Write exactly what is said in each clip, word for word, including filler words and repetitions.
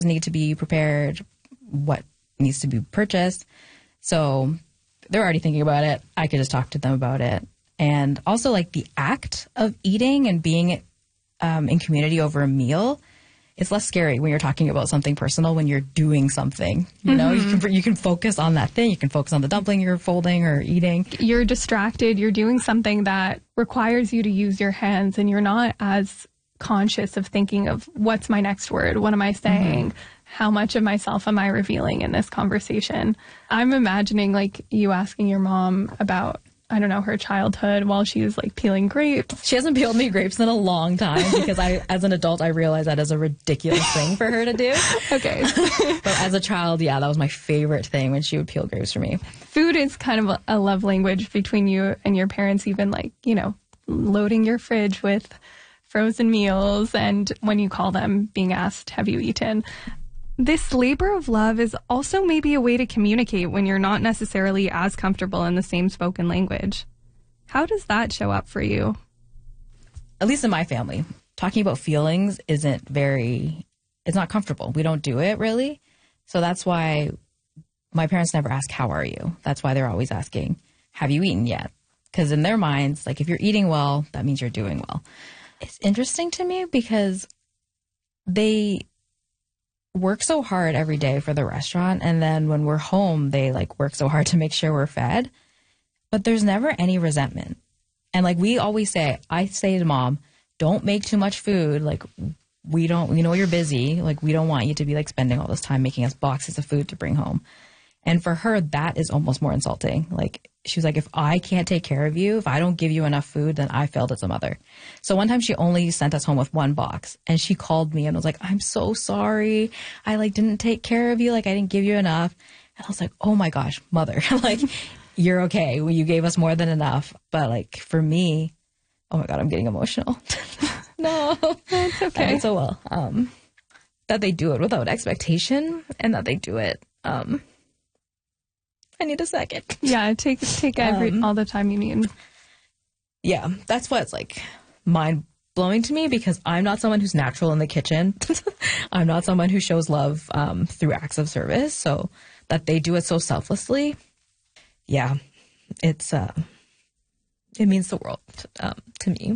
need to be prepared, what needs to be purchased. So they're already thinking about it. I could just talk to them about it. And also, like, the act of eating and being um, in community over a meal, it's less scary when you're talking about something personal when you're doing something. You know, mm-hmm. you can you can focus on that thing. You can focus on the dumpling you're folding or eating. You're distracted. You're doing something that requires you to use your hands, and you're not as conscious of thinking of what's my next word, what am I saying, mm-hmm. how much of myself am I revealing in this conversation. I'm imagining, like, you asking your mom about, I don't know, her childhood while she's like peeling grapes. She hasn't peeled me grapes in a long time because I, as an adult, I realize that is a ridiculous thing for her to do. Okay. But as a child, yeah, that was my favorite thing when she would peel grapes for me. Food is kind of a, a love language between you and your parents, even like, you know, loading your fridge with frozen meals and when you call them being asked, have you eaten? This labor of love is also maybe a way to communicate when you're not necessarily as comfortable in the same spoken language. How does that show up for you? At least in my family, talking about feelings isn't very, it's not comfortable. We don't do it really. So that's why my parents never ask, how are you? That's why they're always asking, have you eaten yet? Because in their minds, like, if you're eating well, that means you're doing well. It's interesting to me because they work so hard every day for the restaurant, and then when we're home they like work so hard to make sure we're fed, but there's never any resentment. And like we always say, I say to mom, don't make too much food, like we don't, we know you're busy, like we don't want you to be like spending all this time making us boxes of food to bring home. And for her, that is almost more insulting. Like, she was like, if I can't take care of you, if I don't give you enough food, then I failed as a mother. So one time she only sent us home with one box, and she called me and was like, I'm so sorry. I like didn't take care of you. Like, I didn't give you enough. And I was like, oh my gosh, mother, like, you're okay. Well, you gave us more than enough. But like, for me, oh my God, I'm getting emotional. No, it's okay. So well, um, that they do it without expectation, and that they do it, um, I need a second. Yeah, take take every um, all the time you need. Yeah, that's what's like mind blowing to me, because I'm not someone who's natural in the kitchen. I'm not someone who shows love um, through acts of service. So that they do it so selflessly, yeah, it's uh, it means the world um, to me.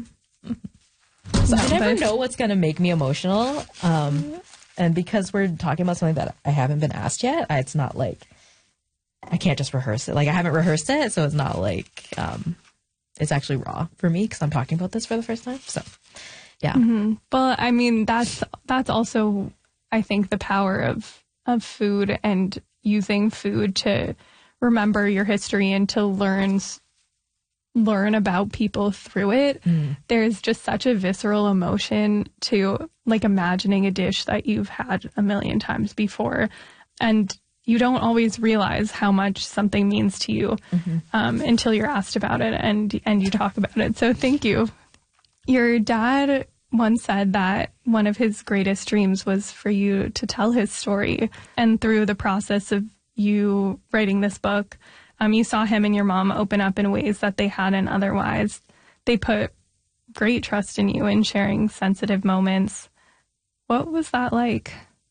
So I never know what's going to make me emotional, um, and because we're talking about something that I haven't been asked yet, it's not like. I can't just rehearse it. Like, I haven't rehearsed it, so it's not like, um, it's actually raw for me because I'm talking about this for the first time. So, yeah. Mm-hmm. Well, I mean, that's that's also, I think, the power of of food and using food to remember your history and to learn learn about people through it. Mm. There's just such a visceral emotion to, like, imagining a dish that you've had a million times before, and you don't always realize how much something means to you mm-hmm. um, until you're asked about it and and you talk about it. So thank you. Your dad once said that one of his greatest dreams was for you to tell his story. And through the process of you writing this book, um, you saw him and your mom open up in ways that they hadn't otherwise. They put great trust in you in sharing sensitive moments. What was that like?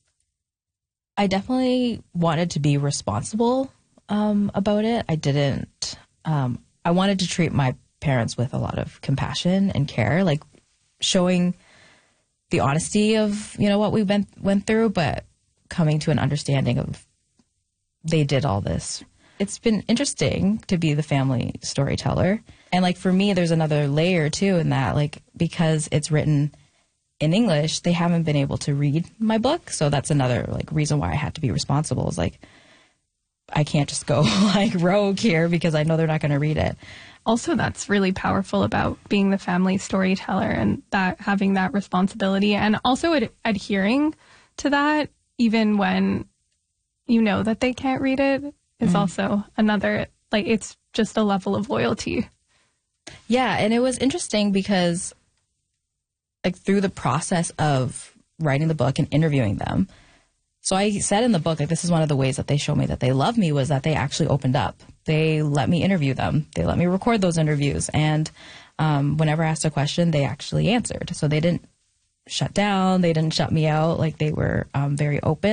I definitely wanted to be responsible um, about it. I didn't, um, I wanted to treat my parents with a lot of compassion and care, like showing the honesty of, you know, what we went, went through, but coming to an understanding of they did all this. It's been interesting to be the family storyteller. And like, for me, there's another layer too in that, like, because it's written in English, they haven't been able to read my book. So that's another like reason why I had to be responsible, is like, I can't just go like rogue here because I know they're not going to read it. Also, that's really powerful about being the family storyteller, and that having that responsibility, and also ad- adhering to that even when you know that they can't read it is mm-hmm. also another, like, it's just a level of loyalty. Yeah. And it was interesting because, like, through the process of writing the book and interviewing them, so I said in the book, like, this is one of the ways that they show me that they love me, was that they actually opened up. They let me interview them. They let me record those interviews. And um, whenever I asked a question, they actually answered. So they didn't shut down. They didn't shut me out. Like they were um, very open.